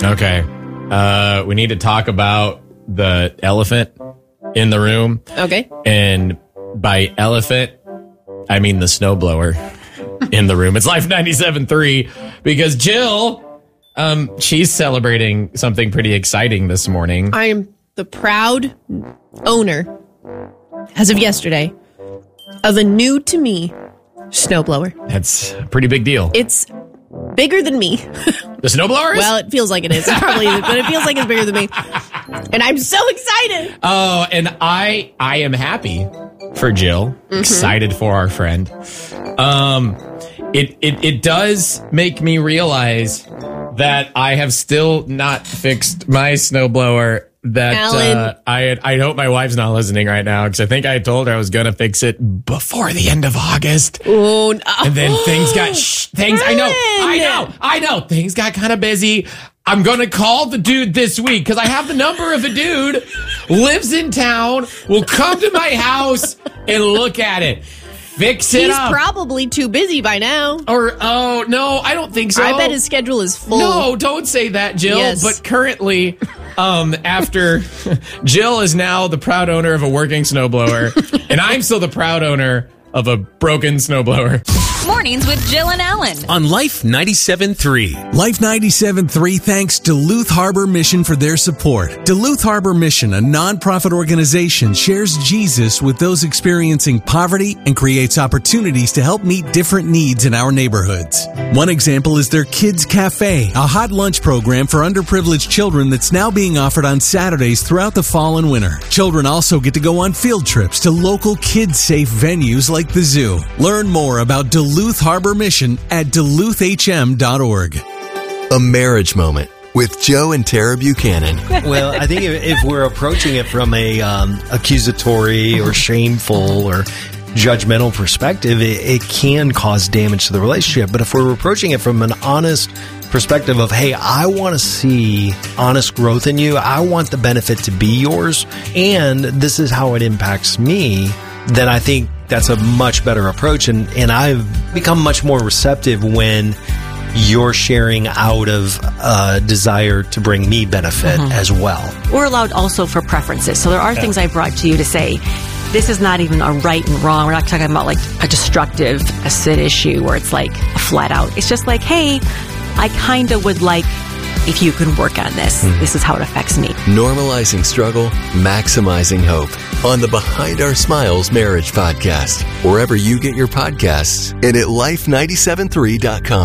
Okay. We need to talk about the elephant in the room. Okay. And by elephant, I mean the snowblower in the room. It's Life 97.3 because Jill, she's celebrating something pretty exciting this morning. I am the proud owner, as of yesterday, of a new to me snowblower. That's a pretty big deal. It's bigger than me. The snowblower is? Well, it feels like it is. It probably is, but it feels like it's bigger than me. And I'm so excited. Oh, and I am happy for Jill. Excited for our friend. It does make me realize that I have still not fixed my snowblower. That I hope my wife's not listening right now because I think I told her I was gonna fix it before the end of August. Oh no! And then things got I know. Things got kind of busy. I'm gonna call the dude this week because I have the number of a dude lives in town. Will come to my house and look at it. Fix it up. He's probably too busy by now. Oh no, I don't think so. I bet his schedule is full. No, don't say that, Jill. Yes. But currently, after Jill is now the proud owner of a working snowblower, and I'm still the proud owner of a broken snowblower. Mornings with Jill and Alan on Life 97.3. Life 97.3 thanks Duluth Harbor Mission for their support. Duluth Harbor Mission, a nonprofit organization, shares Jesus with those experiencing poverty and creates opportunities to help meet different needs in our neighborhoods. One example is their Kids Cafe, a hot lunch program for underprivileged children that's now being offered on Saturdays throughout the fall and winter. Children also get to go on field trips to local kids-safe venues like the zoo. Learn more about Duluth Harbor Mission at duluthhm.org. A marriage moment with Joe and Tara Buchanan. Well, I think if we're approaching it from a accusatory or shameful or judgmental perspective, it can cause damage to the relationship. But if we're approaching it from an honest perspective of, hey, I want to see honest growth in you, I want the benefit to be yours, and this is how it impacts me, then I think that's a much better approach. And I've become much more receptive when you're sharing out of a desire to bring me benefit as well. We're allowed also for preferences. So there are things I brought to you to say, this is not even a right and wrong. We're not talking about like a destructive acid issue where it's like flat out. It's just like, hey, I kind of would like if you can work on this. This is how it affects me. Normalizing struggle, maximizing hope. On the Behind Our Smiles Marriage Podcast. Wherever you get your podcasts and at life973.com.